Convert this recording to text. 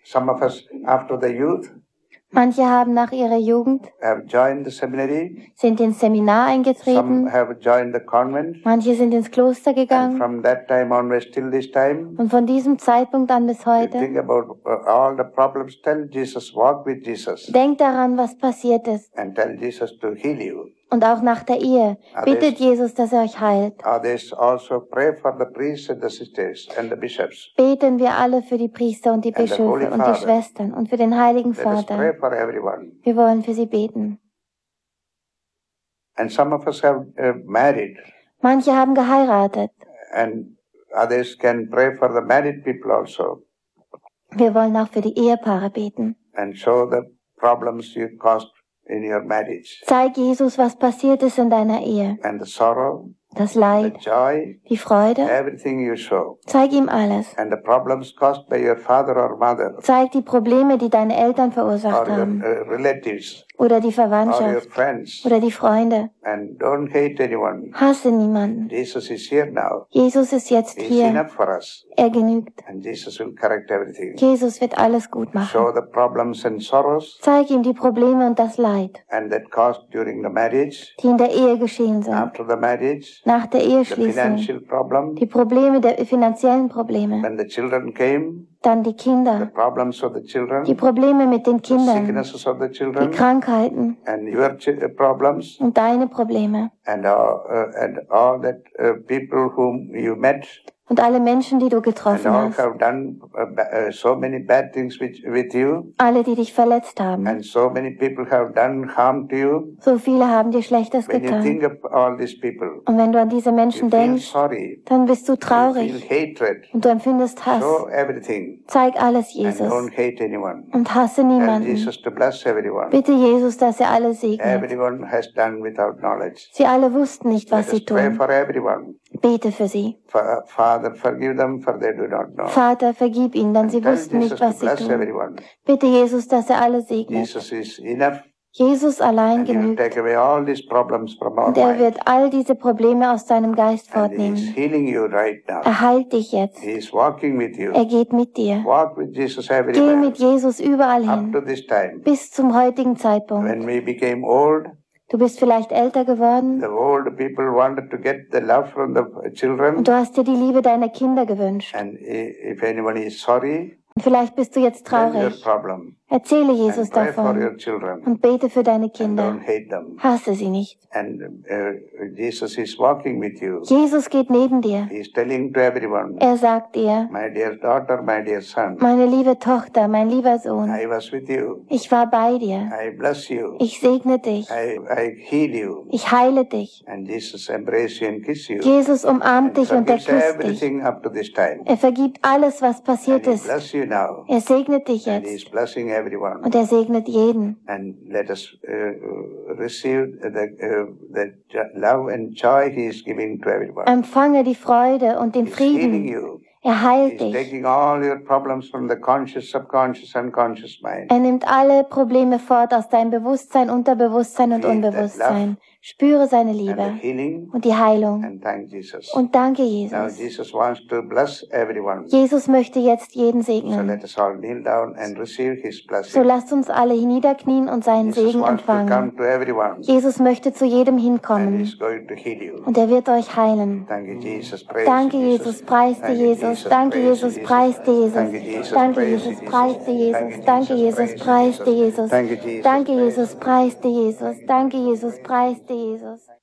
Some of us, after the youth, Manche haben nach ihrer Jugend, have joined the seminary. sind ins Seminar Some eingetreten, have joined the convent. manche sind ins Kloster And gegangen from that time onwards till this time, und von diesem Zeitpunkt an bis you heute, think about all the problems. Tell Jesus, walk with Jesus, denkt daran, was passiert ist. and tell Jesus to heal you. Und auch nach der Ehe, bittet Jesus, dass er euch heilt. Others also pray for the priests and the sisters and the bishops. Beten wir alle für die Priester und die And the Holy Bischöfe und die Father. Schwestern und für den Heiligen Let us pray Vater. for everyone. Wir wollen für sie beten. And some of us have married, Manche haben geheiratet. and others can pray for the married people also, Wir wollen auch für die Ehepaare beten. and show the problems you caused in your marriage, Zeig Jesus, was passiert ist in deiner Ehe. and the sorrow, Das the Leid, joy, die Freude. everything you show, Zeig ihm alles. and the problems caused by your father or mother Zeig die Probleme, die deine Eltern verursacht or haben. your relatives Oder die or your Verwandtschaft. friends, Oder die Freunde. and don't hate anyone. Hasse niemanden. Jesus is here now. Jesus ist jetzt He is hier. enough for us, Er genügt. and Jesus will correct everything. Jesus wird alles gut machen. Show the problems and sorrows, Zeig ihm die Probleme und das Leid, and that caused during the marriage, die in der Ehe geschehen sind. after the marriage, Nach der the Eheschließung. financial problem, Die Probleme, der finanziellen Probleme. when the children came, Dann die the Kinder. problems of the children, Die Probleme mit den the Kindern. sicknesses of the Die children, Krankheiten. and your problems, Und deine Probleme. and all that people whom you met, Und alle Menschen, die du and getroffen all hast. have done so many bad things with you, Alle, die dich verletzt haben. and so many people have done harm to you. So viele haben dir Schlechtes When you getan. think of all these people, Und wenn du an diese you Menschen feel denkst, sorry, dann bist du you feel traurig. hatred. Und du empfindest Hass. Show everything, Zeig alles and Jesus. don't hate anyone. Und hasse Tell niemanden. Jesus to bless everyone. Bitte Jesus, dass er alle segnet. Everyone has done without knowledge. Sie alle wussten nicht, was Let us sie pray tun. for everyone. Bete für sie. Father, forgive them, for they do not know. Vater, vergib ihnen, denn sie Tell wussten Jesus nicht, to was sie bless tun. everyone. Bitte Jesus, dass er alle segnet. Jesus is enough, Jesus allein and He will genügt. take away all these problems from our Und er mind. wird all diese Probleme aus deinem Geist And He is fortnehmen. healing you right now. Er heilt dich jetzt. He is walking with you. Er geht mit dir. Walk with Jesus Geh everywhere. mit Jesus überall Up to hin. this time, Bis zum heutigen Zeitpunkt. when we became old, Du bist vielleicht älter geworden the old people wanted to get the love from the children. und du hast dir die Liebe deiner Kinder gewünscht. And if anyone is sorry, Und vielleicht bist du jetzt tell your traurig. problem Erzähle Jesus and pray for davon your children, und bete für deine and Kinder. don't hate them. Hasse sie nicht. And Jesus is walking with you. Jesus geht neben dir. He is telling to everyone, Er sagt dir, my dear daughter, my dear son, meine liebe Tochter, mein lieber Sohn, I was with you. ich war bei dir. I bless you. Ich segne dich. I heal you. Ich heile dich. And Jesus embrace you and kiss you. Jesus umarmt dich und er Forgives küsst dich. everything up to this time. Er vergibt alles, was And passiert He ist. bless you now. Er segnet dich And He is jetzt. blessing everyone. Und er segnet jeden. And let us receive the love and joy He is giving to everyone. Empfange die Freude und den He's healing Frieden. you. Er heilt He's dich. taking all your problems from the conscious, subconscious, unconscious mind. Er nimmt alle Probleme fort aus deinem Bewusstsein, Unterbewusstsein und Feel that Unbewusstsein. Spüre seine And the Liebe healing, und die Heilung. and thank Jesus. Und danke, Now Jesus. Jesus wants to bless everyone. Jesus möchte jetzt jeden So segnen. let us all kneel down and receive His So blessing. lasst uns alle niederknien und seinen Jesus Segen wants to empfangen. come to everyone, Jesus möchte zu jedem and hinkommen He's going to heal you. und er wird euch heilen. Thank you, Jesus. Praise Danke, you, Jesus, preis dir, Thank you, Jesus. Danke, Praise Jesus, you, preis dir, Jesus. Thank you, Jesus. Danke, Praise Jesus, you, preis dir, Jesus. Danke, Jesus, preis dir, Jesus. Thank you, Jesus. Danke, Jesus, preis dir, Jesus. Danke, Jesus, preis dir, Jesus.